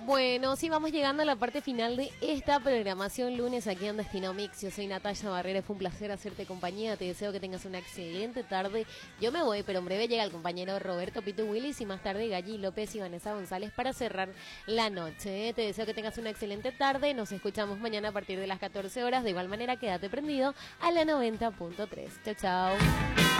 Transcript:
Bueno, sí, vamos llegando a la parte final de esta programación lunes aquí en Destino Mix. Yo soy Natalia Barrera, fue un placer hacerte compañía. Te deseo que tengas una excelente tarde. Yo me voy, pero en breve llega el compañero Roberto Pito Willis y más tarde Galli López y Vanessa González para cerrar la noche. Te deseo que tengas una excelente tarde. Nos escuchamos mañana a partir de las 14 horas. De igual manera, quédate prendido a la 90.3. Chao, chao.